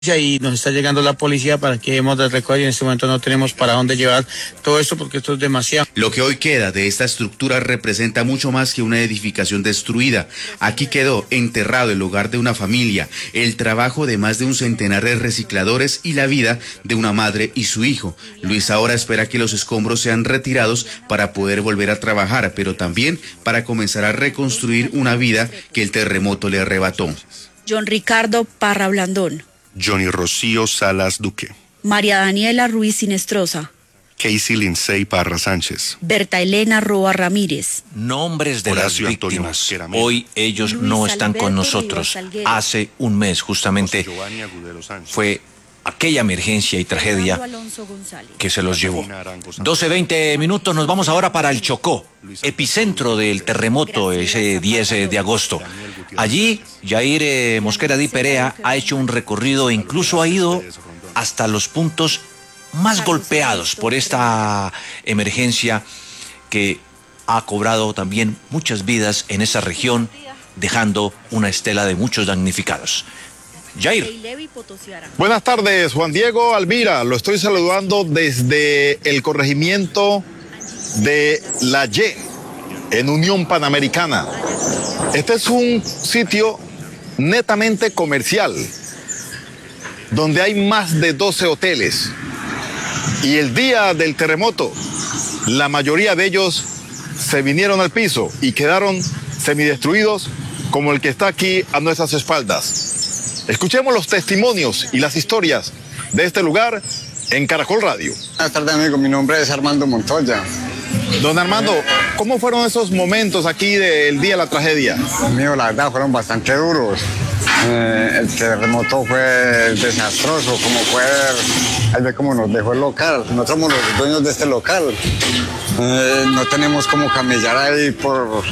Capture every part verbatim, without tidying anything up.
y nos está llegando la policía para que hemos de recoger y en este momento no tenemos para dónde llevar todo esto porque esto es demasiado. Lo que hoy queda de esta estructura representa mucho más que una edificación destruida. Aquí quedó enterrado el hogar de una familia, el trabajo de más de un centenar de recicladores y la vida de una madre y su hijo. Luis ahora espera que los escombros sean retirados para poder volver a trabajar, pero también para comenzar a reconstruir una vida que el terremoto le arrebató. John Ricardo Parra Blandón. Johnny Rocío Salas Duque. María Daniela Ruiz Sinestrosa. Casey Lindsay Parra Sánchez. Berta Elena Roa Ramírez. Nombres de Horacio las Antonio víctimas. Mosquera Mena. Hoy ellos Luis no están con Alberto nosotros. Rivas Salguero. Hace un mes justamente José Giovanni Agudelo Sánchez. fue aquella emergencia y tragedia Fernando Alonso González. que se los llevó. doce veinte minutos, nos vamos ahora para el Chocó, epicentro del terremoto ese diez de agosto. Allí, Jair eh, Mosquera Di Perea ha hecho un recorrido e incluso ha ido hasta los puntos más golpeados por esta emergencia que ha cobrado también muchas vidas en esa región, dejando una estela de muchos damnificados. Jair. Buenas tardes, Juan Diego, Almira. Lo estoy saludando desde el corregimiento de La Y, en Unión Panamericana. Este es un sitio netamente comercial, donde hay más de doce hoteles. Y el día del terremoto, la mayoría de ellos se vinieron al piso y quedaron semidestruidos, como el que está aquí a nuestras espaldas. Escuchemos los testimonios y las historias de este lugar en Caracol Radio. Buenas tardes, amigo. Mi nombre es Armando Montoya. Don Armando, ¿cómo fueron esos momentos aquí del día de la tragedia? Mío, la verdad, fueron bastante duros. Eh, el terremoto fue desastroso, como fue, ahí ve cómo nos dejó el local. Nosotros somos los dueños de este local. Eh, no tenemos cómo camellar ahí por...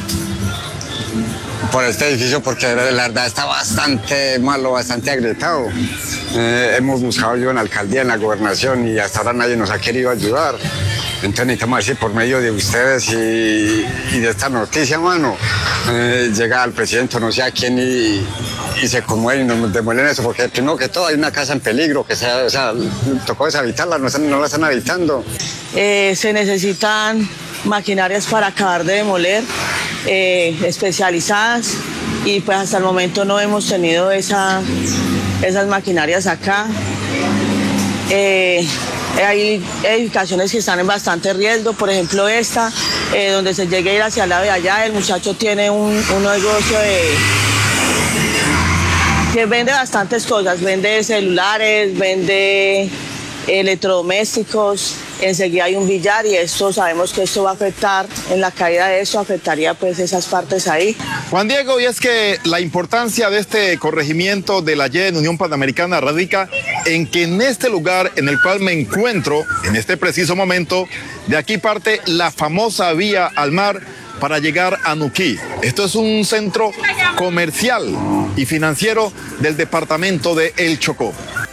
por este edificio porque la verdad está bastante malo, bastante agrietado. Eh, hemos buscado yo en la alcaldía, en la gobernación y hasta ahora nadie nos ha querido ayudar. Entonces necesitamos ver si por medio de ustedes y, y de esta noticia, mano, eh, llega al presidente, no sé a quién, y, y se conmueven y nos demuelen eso, porque primero que todo hay una casa en peligro, que sea, o sea, tocó deshabitarla, no, están, no la están habitando. Eh, se necesitan maquinarias para acabar de demoler, eh, especializadas, y pues hasta el momento no hemos tenido esa, esas maquinarias acá. Eh, hay edificaciones que están en bastante riesgo, por ejemplo esta, eh, donde se llegue a ir hacia el lado de allá, el muchacho tiene un, un negocio de, que vende bastantes cosas, vende celulares, vende electrodomésticos, enseguida hay un billar y esto sabemos que esto va a afectar, en la caída de eso afectaría pues esas partes ahí. Juan Diego, y es que la importancia de este corregimiento de La Y en Unión Panamericana radica en que en este lugar en el cual me encuentro, en este preciso momento, de aquí parte la famosa vía al mar para llegar a Nuquí. Esto es un centro comercial y financiero del departamento de El Chocó.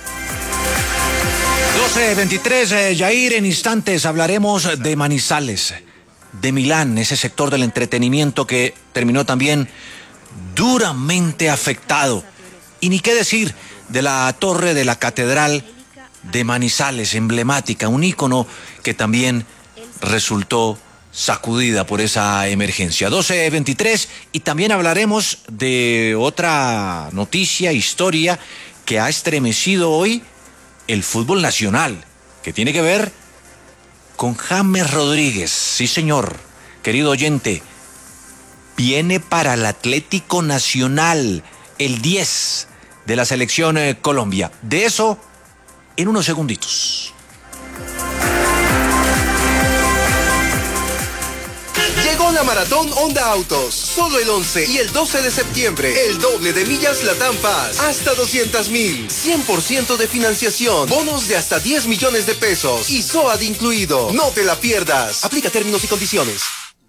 doce veintitrés, eh, Jair, en instantes hablaremos de Manizales, de Milán, ese sector del entretenimiento que terminó también duramente afectado. Y ni qué decir de la torre de la Catedral de Manizales, emblemática, un ícono que también resultó sacudida por esa emergencia. doce veintitrés, y también hablaremos de otra noticia, historia que ha estremecido hoy el fútbol nacional, que tiene que ver con James Rodríguez. Sí, señor, querido oyente, viene para el Atlético Nacional, el diez de la selección eh, Colombia. De eso en unos segunditos. Llegó la Maratón Honda Autos. Solo el once y el doce de septiembre. El doble de millas Latam Paz. Hasta doscientas mil. cien por ciento de financiación. Bonos de hasta diez millones de pesos. Y S O A D incluido. No te la pierdas. Aplica términos y condiciones.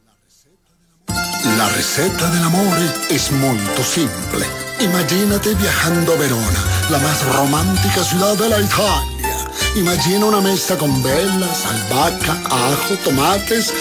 La receta del amore es muy simple. Imagínate viajando a Verona, la más romántica ciudad de la Italia. Imagina una mesa con velas, albahaca, ajo, tomates